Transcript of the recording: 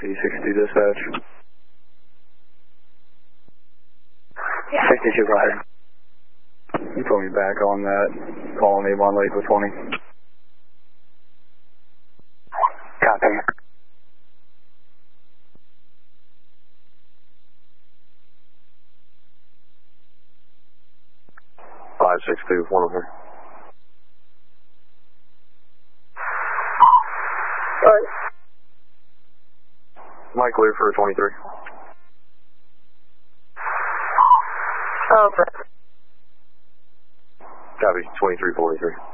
P62 dispatch. 62, go ahead. You put me back on that. Calling Avon Lake with 20. Copy. Five, 6-2, 103. Alright. Mike clear for 23. Okay. Copy, 2343.